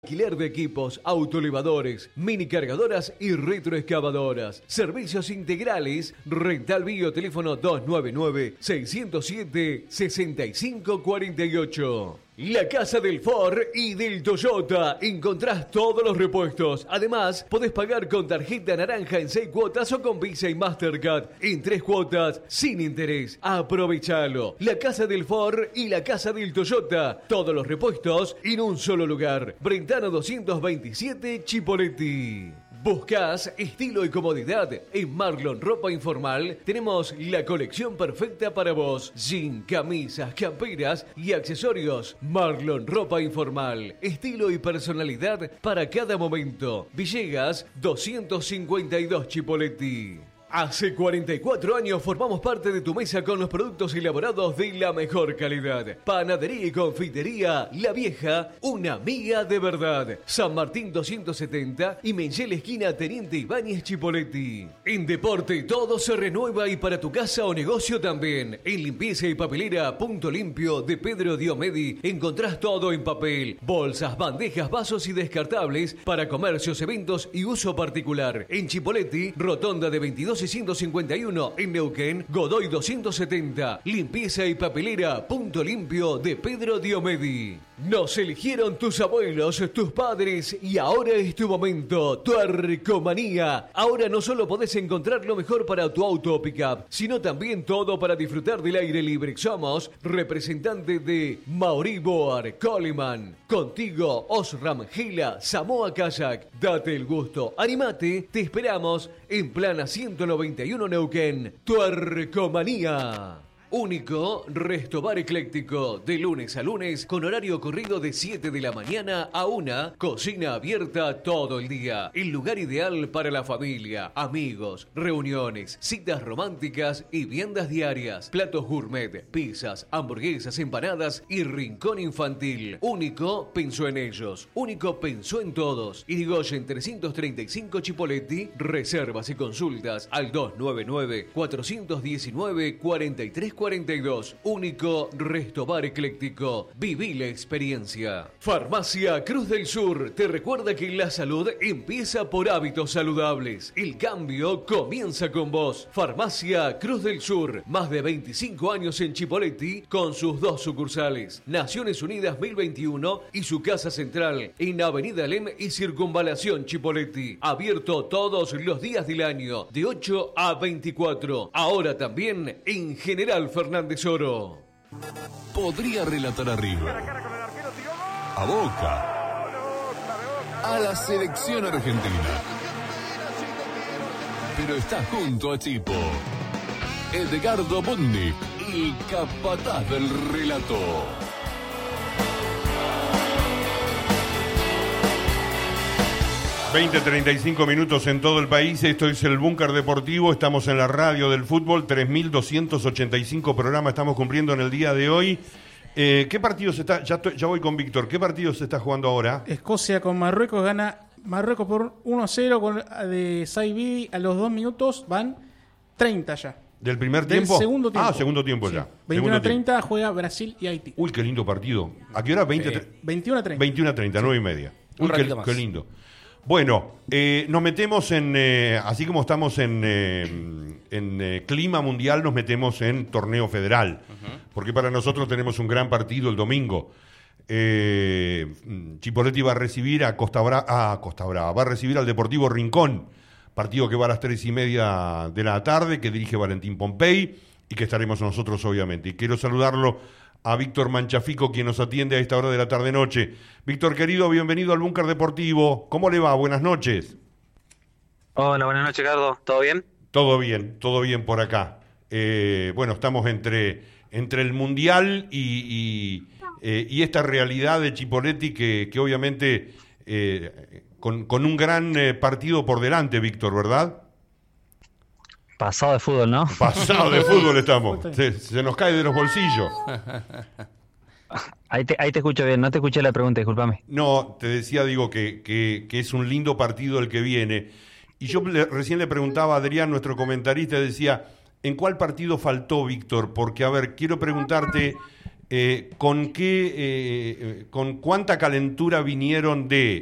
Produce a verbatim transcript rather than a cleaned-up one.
Alquiler de equipos, autoelevadores, mini cargadoras y retroexcavadoras. Servicios integrales. Rental Bio, teléfono dos nueve nueve, seis cero siete, seis cinco cuatro ocho. La Casa del Ford y del Toyota. Encontrás todos los repuestos. Además, podés pagar con tarjeta naranja en seis cuotas o con Visa y Mastercard en tres cuotas sin interés. Aprovechalo. La Casa del Ford y la Casa del Toyota. Todos los repuestos en un solo lugar. Brentano doscientos veintisiete, Chipoleti. ¿Buscás estilo y comodidad? En Marlon Ropa Informal tenemos la colección perfecta para vos. Jean, camisas, camperas y accesorios. Marlon Ropa Informal. Estilo y personalidad para cada momento. Villegas doscientos cincuenta y dos, Chipoleti. Hace cuarenta y cuatro años formamos parte de tu mesa con los productos elaborados de la mejor calidad. Panadería y confitería La Vieja, una amiga de verdad. San Martín doscientos setenta y Menchel esquina Teniente Ibáñez, Chipoleti. En deporte todo se renueva y para tu casa o negocio también. En limpieza y papelera Punto Limpio de Pedro Diomedi encontrás todo en papel. Bolsas, bandejas, vasos y descartables para comercios, eventos y uso particular. En Chipoleti, rotonda de veintidós y ciento cincuenta y uno. En Neuquén, Godoy doscientos setenta. Limpieza y papelera Punto Limpio de Pedro Diomedi. Nos eligieron tus abuelos, tus padres y ahora es tu momento. Tuercomanía. Ahora no solo podés encontrar lo mejor para tu auto o pickup, sino también todo para disfrutar del aire libre. Somos representantes de Mauri Boar, Coleman. Contigo, Osram, Gela, Samoa Kayak. Date el gusto, animate, te esperamos en Plana ciento noventa y uno Neuquén. Tuercomanía. Único Resto Bar Ecléctico, de lunes a lunes, con horario corrido de siete de la mañana a una, cocina abierta todo el día. El lugar ideal para la familia, amigos, reuniones, citas románticas y viandas diarias. Platos gourmet, pizzas, hamburguesas, empanadas y rincón infantil. Único pensó en ellos, Único pensó en todos. Irigoyen trescientos treinta y cinco, Chipoleti. Reservas y consultas al dos nueve nueve, cuatro uno nueve, cuatro tres cuarenta y dos. Único Resto Bar Ecléctico. Viví la experiencia. Farmacia Cruz del Sur te recuerda que la salud empieza por hábitos saludables. El cambio comienza con vos. Farmacia Cruz del Sur. Más de veinticinco años en Chipoleti con sus dos sucursales. Naciones Unidas mil veintiuno y su casa central en Avenida Lem y Circunvalación, Chipoleti. Abierto todos los días del año de ocho a veinticuatro. Ahora también en General Fernández Oro. Podría relatar a River, a Boca, a la selección argentina, pero está junto a Chipo. Edgardo Budnik, el capataz del relato. veinte treinta y cinco minutos en todo el país. Esto es el Búnker Deportivo. Estamos en la radio del fútbol. tres mil doscientos ochenta y cinco programas estamos cumpliendo en el día de hoy. Eh, ¿Qué partido se está? Ya, estoy, ya voy con Víctor. ¿Qué partido se está jugando ahora? Escocia con Marruecos. Gana Marruecos por uno a cero con, de Saibidi. A los dos minutos van treinta ya. ¿Del primer Del tiempo? segundo tiempo. Ah, segundo tiempo Sí. ya. veintiuno a treinta juega Brasil y Haití. Uy, qué lindo partido. ¿A qué hora? veinte, Sí. veintiuno a treinta. veintiuno a treinta, nueve y media. Uy, Un qué, ratito más. qué lindo. Bueno, eh, nos metemos en, eh, así como estamos en, eh, en eh, clima mundial, nos metemos en torneo federal, uh-huh. Porque para nosotros tenemos un gran partido el domingo. Eh, Chipoleti va a recibir a Costa Brava, a Costa Brava, va a recibir al Deportivo Rincón, partido que va a las tres y media de la tarde, que dirige Valentín Pompey y que estaremos nosotros obviamente. Y quiero saludarlo a Víctor Manchafico, quien nos atiende a esta hora de la tarde-noche. Víctor, querido, bienvenido al Búnker Deportivo. ¿Cómo le va? Buenas noches. Hola, buenas noches, Gardo. ¿Todo bien? Todo bien, todo bien por acá. Eh, bueno, estamos entre, entre el Mundial y, y, eh, y esta realidad de Chipoleti que, que obviamente eh, con, con un gran eh, partido por delante, Víctor, ¿verdad? Pasado de fútbol, ¿no? Pasado de fútbol estamos. Se, se nos cae de los bolsillos. Ahí te, ahí te escucho bien, no te escuché la pregunta, discúlpame. No, te decía, digo, que, que, que es un lindo partido el que viene. Y yo le, recién le preguntaba a Adrián, nuestro comentarista, decía, ¿en cuál partido faltó Víctor? Porque, a ver, quiero preguntarte, eh, ¿con qué, eh, con cuánta calentura vinieron de